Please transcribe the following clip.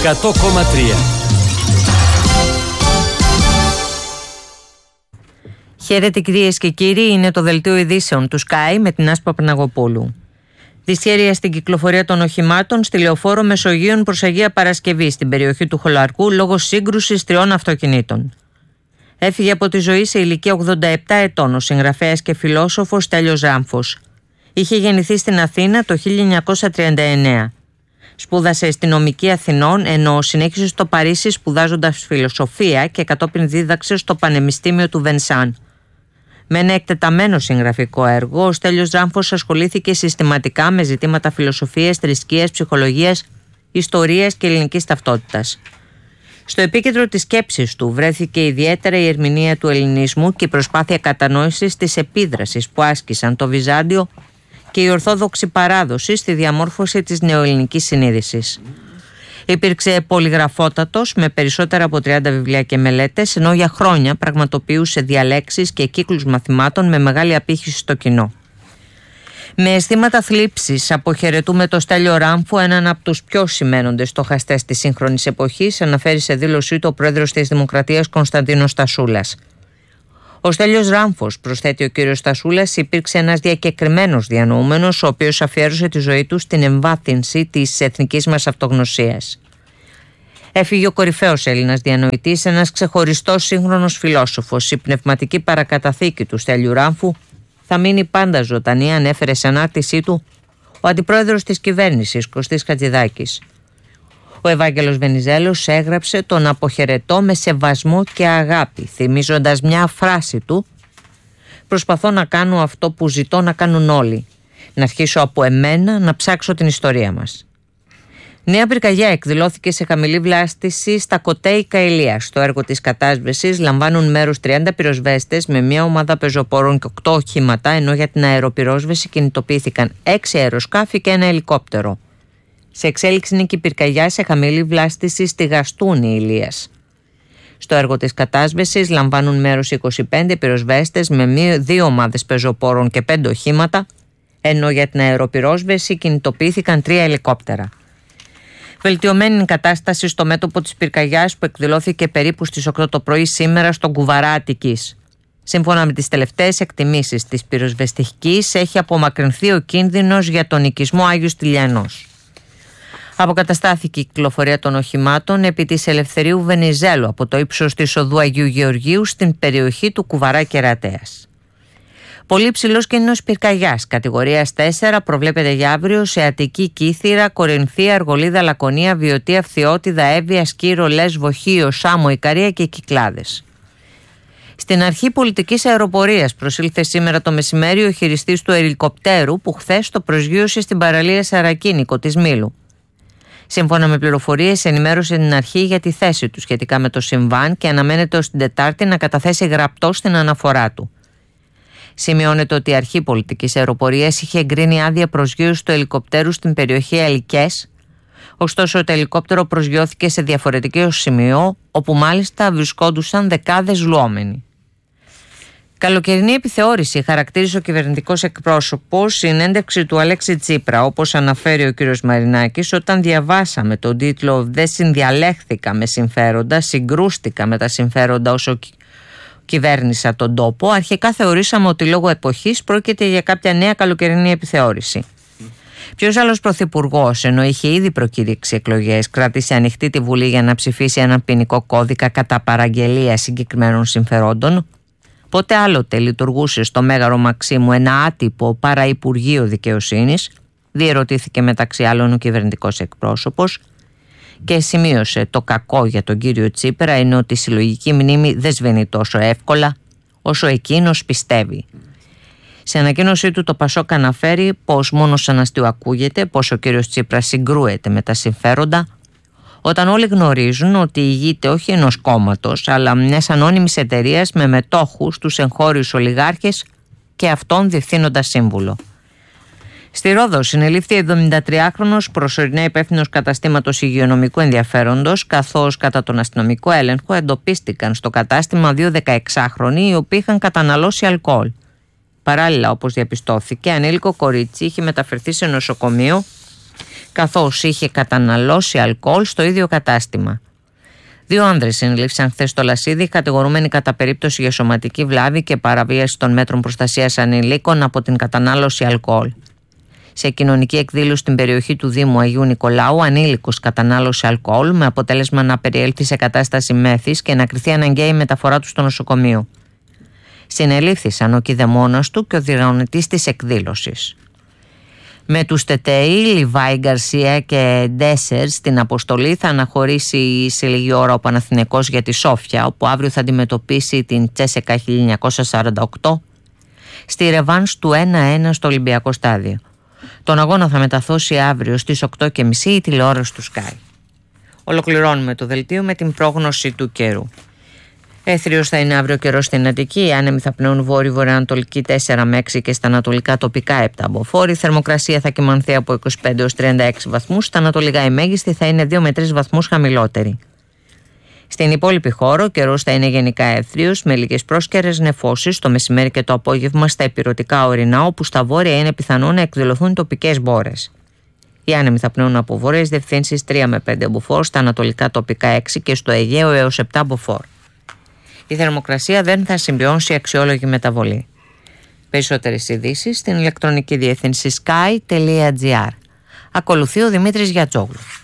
100,3. Χαίρετε κυρίες και κύριοι, είναι το δελτίο ειδήσεων του Sky με την Άσπα Παναγοπούλου. Δυσχέρεια στην κυκλοφορία των οχημάτων στη λεωφόρο Μεσογείων προς Αγία Παρασκευή στην περιοχή του Χολαρκού λόγω σύγκρουσης 3 αυτοκινήτων. Έφυγε από τη ζωή σε ηλικία 87 ετών ο συγγραφέας και φιλόσοφος Στέλιος Ράμφος. Είχε γεννηθεί στην Αθήνα το 1939. Σπούδασε στη Νομική Αθηνών, ενώ συνέχισε στο Παρίσι σπουδάζοντας φιλοσοφία και κατόπιν δίδαξε στο Πανεπιστήμιο του Βενσάν. Με ένα εκτεταμένο συγγραφικό έργο, ο Στέλιος Ράμφος ασχολήθηκε συστηματικά με ζητήματα φιλοσοφίας, θρησκείας, ψυχολογίας, ιστορίας και ελληνικής ταυτότητας. Στο επίκεντρο της σκέψης του βρέθηκε ιδιαίτερα η ερμηνεία του ελληνισμού και η προσπάθεια κατανόησης της επίδρασης που άσκησαν το Βυζάντιο και η Ορθόδοξη παράδοση στη διαμόρφωση της νεοελληνικής συνείδησης. Υπήρξε πολυγραφότατος με περισσότερα από 30 βιβλία και μελέτες, ενώ για χρόνια πραγματοποιούσε διαλέξεις και κύκλους μαθημάτων με μεγάλη απήχηση στο κοινό. Με αισθήματα θλίψης αποχαιρετούμε το Στέλιο Ράμφο, έναν από τους πιο σημαίνοντες στοχαστές της σύγχρονης εποχής, αναφέρει σε δήλωσή του ο πρόεδρος της Δημοκρατίας Κωνσταντίνος Στασούλας. Ο Στέλιος Ράμφος, προσθέτει ο κύριος Στασούλας, υπήρξε ένας διακεκριμένος διανοούμενος, ο οποίος αφιέρωσε τη ζωή του στην εμβάθυνση της εθνικής μας αυτογνωσίας. Έφυγε ο κορυφαίος Έλληνας διανοητής, ένας ξεχωριστός σύγχρονος φιλόσοφος. Η πνευματική παρακαταθήκη του Στέλιου Ράμφου θα μείνει πάντα ζωντανή, ανέφερε σε ανάρτησή του ο αντιπρόεδρος της κυβέρνησης Κωστής Χατζηδάκης. Ο Ευάγγελος Βενιζέλος έγραψε «Τον αποχαιρετώ με σεβασμό και αγάπη», θυμίζοντας μια φράση του «Προσπαθώ να κάνω αυτό που ζητώ να κάνουν όλοι, να αρχίσω από εμένα να ψάξω την ιστορία μας». Νέα πυρκαγιά εκδηλώθηκε σε χαμηλή βλάστηση στα Κοτέι Καηλίας. Στο έργο της κατάσβεσης λαμβάνουν μέρος 30 πυροσβέστες με μια ομάδα πεζοπόρων και 8 οχήματα, ενώ για την αεροπυρόσβεση κινητοποιήθηκαν 6 αεροσκάφη και ένα ελικόπτερο. Σε εξέλιξη είναι και η πυρκαγιά σε χαμηλή βλάστηση στη Γαστούνη Ηλίας. Στο έργο της κατάσβεσης λαμβάνουν μέρος 25 πυροσβέστες με 2 ομάδες πεζοπόρων και 5 οχήματα, ενώ για την αεροπυρόσβεση κινητοποιήθηκαν 3 ελικόπτερα. Βελτιωμένη κατάσταση στο μέτωπο της πυρκαγιάς που εκδηλώθηκε περίπου στις 8 το πρωί σήμερα στον Κουβαρά Αττικής. Σύμφωνα με τις τελευταίες εκτιμήσεις της πυροσβεστικής, έχει απομακρυνθεί ο κίνδυνος για τον οικισμό Άγιος Τηλιανός. Αποκαταστάθηκε η κυκλοφορία των οχημάτων επί της Ελευθερίου Βενιζέλου από το ύψος της οδού Αγίου Γεωργίου στην περιοχή του Κουβαρά Κερατέας. Πολύ ψηλός κίνδυνος πυρκαγιάς κατηγορίας 4 προβλέπεται για αύριο σε Αττική, Κύθυρα, Κορινθία, Αργολίδα, Λακωνία, Βιωτία, Φθιώτιδα, Εύβοια, Σκύρο, Λέσβο, Χίο, Σάμο, Ικαρία και Κυκλάδες. Στην αρχή πολιτικής αεροπορίας προσήλθε σήμερα το μεσημέρι ο χειριστής του ελικοπτέρου που χθες το προσγείωσε στην παραλία Σαρακίνικο της Μήλου. Σύμφωνα με πληροφορίες, ενημέρωσε την αρχή για τη θέση του σχετικά με το συμβάν και αναμένεται ως την Τετάρτη να καταθέσει γραπτό στην αναφορά του. Σημειώνεται ότι η αρχή πολιτικής αεροπορίας είχε εγκρίνει άδεια προσγείωση του ελικοπτέρου στην περιοχή Αλικές, ωστόσο το ελικόπτερο προσγειώθηκε σε διαφορετικό σημείο, όπου μάλιστα βρισκόντουσαν δεκάδες λουόμενοι. Καλοκαιρινή επιθεώρηση χαρακτήρισε ο κυβερνητικός εκπρόσωπος συνέντευξη του Αλέξη Τσίπρα, όπως αναφέρει ο κ. Μαρινάκης, όταν διαβάσαμε τον τίτλο «Δεν συνδιαλέχθηκα με συμφέροντα, συγκρούστηκα με τα συμφέροντα όσο κυβέρνησα τον τόπο», αρχικά θεωρήσαμε ότι λόγω εποχής πρόκειται για κάποια νέα καλοκαιρινή επιθεώρηση. Ποιος άλλος πρωθυπουργός, ενώ είχε ήδη προκήρυξει εκλογές, κράτησε ανοιχτή τη Βουλή για να ψηφίσει έναν ποινικό κώδικα κατά παραγγελία συγκεκριμένων συμφερόντων? Πότε άλλοτε λειτουργούσε στο Μέγαρο Μαξίμου ένα άτυπο παραυπουργείο δικαιοσύνης? Διερωτήθηκε μεταξύ άλλων ο κυβερνητικός εκπρόσωπος και σημείωσε το κακό για τον κύριο Τσίπρα είναι ότι η συλλογική μνήμη δεν σβήνει τόσο εύκολα όσο εκείνος πιστεύει. Σε ανακοίνωσή του το Πασόκ αναφέρει πως μόνο σαν αστείο ακούγεται πως ο κύριος Τσίπρας συγκρούεται με τα συμφέροντα, όταν όλοι γνωρίζουν ότι ηγείται όχι ενός κόμματος αλλά μιας ανώνυμης εταιρείας με μετόχους τους εγχώριους ολιγάρχες και αυτόν διευθύνοντα σύμβουλο. Στη Ρόδο συνελήφθη 73χρονος προσωρινά υπεύθυνος καταστήματος υγειονομικού ενδιαφέροντος, καθώς κατά τον αστυνομικό έλεγχο εντοπίστηκαν στο κατάστημα 2 16χρονοι οι οποίοι είχαν καταναλώσει αλκοόλ. Παράλληλα, όπως διαπιστώθηκε, ανήλικο κορίτσι είχε μεταφερθεί σε νοσοκομείο καθώς είχε καταναλώσει αλκοόλ στο ίδιο κατάστημα. 2 άνδρες συνελήφθησαν χθες στο Λασίδι, κατηγορούμενοι κατά περίπτωση για σωματική βλάβη και παραβίαση των μέτρων προστασίας ανηλίκων από την κατανάλωση αλκοόλ. Σε κοινωνική εκδήλωση στην περιοχή του Δήμου Αγίου Νικολάου, ανήλικος κατανάλωσε αλκοόλ με αποτέλεσμα να περιέλθει σε κατάσταση μέθης και να κριθεί αναγκαία η μεταφορά του στο νοσοκομείο. Συνελήφθησαν ο κηδεμόνας του και ο διοργανωτής της εκδήλωσης. Με τους Τετέι, Λιβάη, Γκαρσία και Ντέσσερ στην αποστολή θα αναχωρήσει σε λίγη ώρα ο Παναθηναϊκός για τη Σόφια, όπου αύριο θα αντιμετωπίσει την Τσέσεκα 1948 στη ρεβάνς του 1-1 στο Ολυμπιακό Στάδιο. Τον αγώνα θα μεταδώσει αύριο στις 8.30 η τηλεόραση του Sky. Ολοκληρώνουμε το δελτίο με την πρόγνωση του καιρού. Έθριος θα είναι αύριο καιρός στην Αττική, οι άνεμοι θα πνέουν βόρειο-βορειοανατολική 4 με 6 και στα ανατολικά τοπικά 7 μποφόρ. Η θερμοκρασία θα κυμανθεί από 25 έως 36 βαθμούς, στα ανατολικά η μέγιστη θα είναι 2 με 3 βαθμούς χαμηλότερη. Στην υπόλοιπη χώρο, ο καιρός θα είναι γενικά έθριος με λίγες πρόσκαιρες νεφώσεις το μεσημέρι και το απόγευμα στα ηπειρωτικά ορεινά, όπου στα βόρεια είναι πιθανό να εκδηλωθούν τοπικές μπόρες. Οι άνεμοι θα πνέουν από βόρειες διευθύνσεις 3 με 5 μποφόρ, στα ανατολικά τοπικά 6 και στο Αιγαίο έως 7 μποφόρ. Η θερμοκρασία δεν θα συμπληρώσει αξιόλογη μεταβολή. Περισσότερες ειδήσεις στην ηλεκτρονική διεύθυνση sky.gr. Ακολουθεί ο Δημήτρης Γιατζόγλου.